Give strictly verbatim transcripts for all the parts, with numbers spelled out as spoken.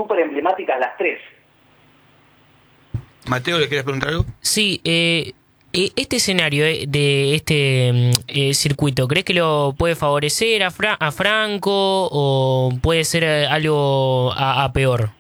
súper emblemáticas las tres. Mateo, ¿le quieres preguntar algo? Sí, eh, este escenario de este eh, circuito, ¿crees que lo puede favorecer a, Fra a Franco o puede ser algo a, a peor?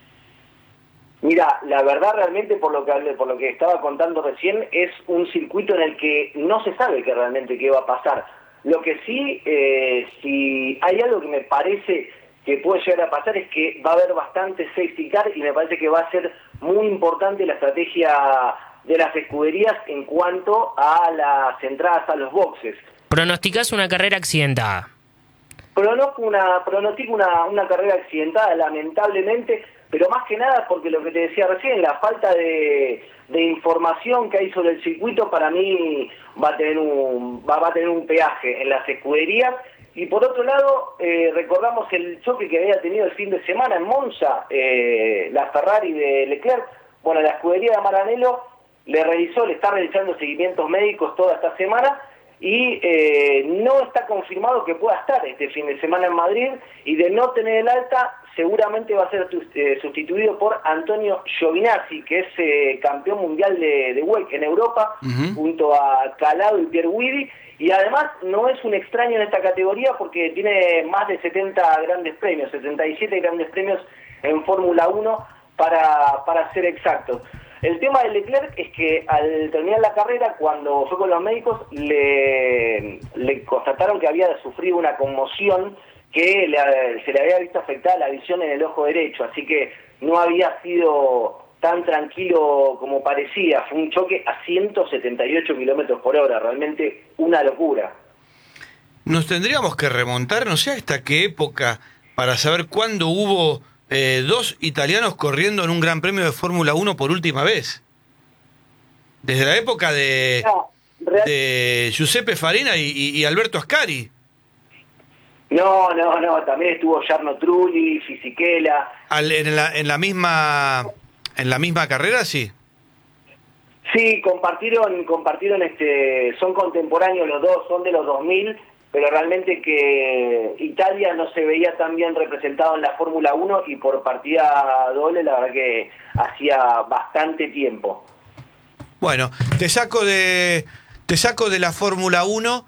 Mira, la verdad realmente por lo que hablé, por lo que estaba contando recién, es un circuito en el que no se sabe que realmente qué va a pasar. Lo que sí, eh, si hay algo que me parece que puede llegar a pasar es que va a haber bastante safety car y me parece que va a ser muy importante la estrategia de las escuderías en cuanto a las entradas a los boxes. ¿Pronosticás una carrera accidentada? Pronostico una, pronostico una, una carrera accidentada, lamentablemente, pero más que nada porque lo que te decía recién, la falta de, de información que hay sobre el circuito para mí va a tener un, va, va a tener un peaje en las escuderías. Y por otro lado, eh, recordamos el choque que había tenido el fin de semana en Monza, eh, la Ferrari de Leclerc. Bueno, la escudería de Maranello le realizó, le está realizando seguimientos médicos toda esta semana y eh, no está confirmado que pueda estar este fin de semana en Madrid, y de no tener el alta seguramente va a ser eh, sustituido por Antonio Giovinazzi, que es eh, campeón mundial de, de W E C en Europa, uh-huh. junto a Calado y Pierre Guidi, y además no es un extraño en esta categoría porque tiene más de setenta grandes premios, setenta y siete grandes premios en Fórmula uno para, para ser exactos. El tema de Leclerc es que al terminar la carrera, cuando fue con los médicos, le, le constataron que había sufrido una conmoción que le, se le había visto afectada la visión en el ojo derecho, así que no había sido tan tranquilo como parecía. Fue un choque a ciento setenta y ocho kilómetros por hora, realmente una locura. Nos tendríamos que remontar, no sé hasta qué época, para saber cuándo hubo eh, dos italianos corriendo en un Gran Premio de Fórmula uno por última vez. Desde la época de, no, de Giuseppe Farina y, y, y Alberto Ascari. No, no, no, también estuvo Jarno Trulli, Fisichella. Al, en, la, en la misma en la misma carrera, sí. Sí, compartieron, compartieron este, son contemporáneos los dos, son de los dos mil, pero realmente que Italia no se veía tan bien representado en la Fórmula uno y por partida doble la verdad que hacía bastante tiempo. Bueno, te saco de te saco de la Fórmula uno.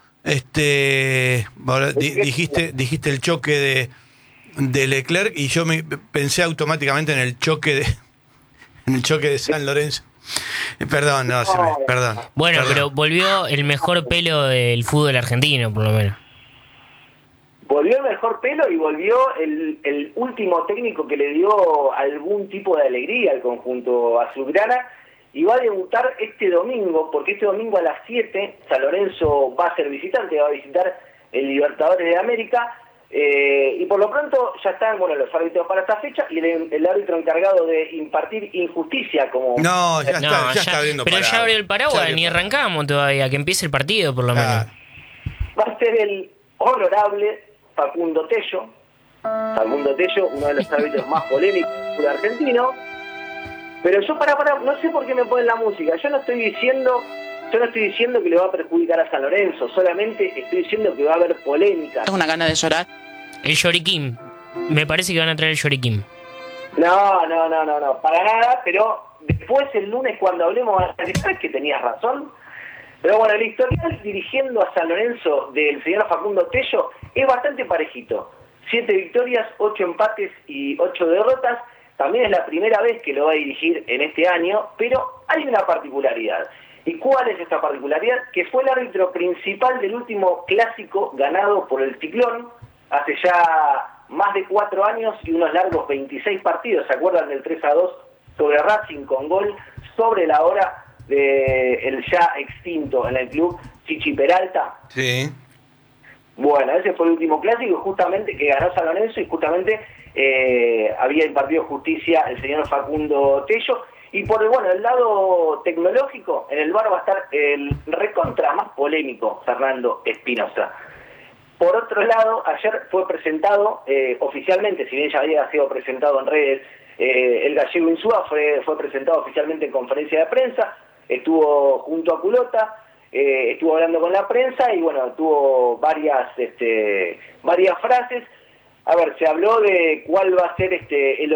Este, ahora, di, dijiste, dijiste el choque de, de Leclerc y yo me pensé automáticamente en el choque de, en el choque de San Lorenzo. Perdón, no, se me, perdón. Bueno, perdón. Pero volvió el mejor pelo del fútbol argentino, por lo menos. Volvió el mejor pelo y volvió el, el último técnico que le dio algún tipo de alegría al conjunto azulgrana. Y va a debutar este domingo, porque este domingo a las siete San Lorenzo va a ser visitante, va a visitar el Libertadores de América, eh, y por lo pronto ya están bueno los árbitros para esta fecha, y el, el árbitro encargado de impartir injusticia como... No, ya está, no, ya, ya está abriendo Pero paraguas. ya abrió el paraguas, ni arrancamos todavía, que empiece el partido por lo menos. Ah. Va a ser el honorable Facundo Tello, Facundo Tello, uno de los árbitros más polémicos del argentino. Pero yo para, para, no sé por qué me ponen la música, yo no estoy diciendo, yo no estoy diciendo que le va a perjudicar a San Lorenzo, solamente estoy diciendo que va a haber polémica. Tengo una gana de llorar. El Lloriquín, me parece que van a traer el Lloriquín. No, no, no, no, no, para nada, pero después el lunes cuando hablemos van a decir que tenías razón. Pero bueno, el historial dirigiendo a San Lorenzo del señor Facundo Tello es bastante parejito. Siete victorias, ocho empates y ocho derrotas. También es la primera vez que lo va a dirigir en este año, pero hay una particularidad. ¿Y cuál es esta particularidad? Que fue el árbitro principal del último clásico ganado por el Ciclón hace ya más de cuatro años y unos largos veintiséis partidos. ¿Se acuerdan del tres a dos sobre Racing con gol sobre la hora del ya extinto en el club Chichi Peralta? Sí. Bueno, ese fue el último clásico justamente que ganó San Lorenzo y justamente eh, había impartido justicia el señor Facundo Tello. Y por el, bueno, el lado tecnológico, en el V A R va a estar el recontra más polémico Fernando Espinosa. Por otro lado, ayer fue presentado eh, oficialmente, si bien ya había sido presentado en redes, eh, el gallego Insúa fue, fue presentado oficialmente en conferencia de prensa, estuvo junto a Culota, Eh, estuvo hablando con la prensa y bueno, tuvo varias este, varias frases. A ver, se habló de cuál va a ser este el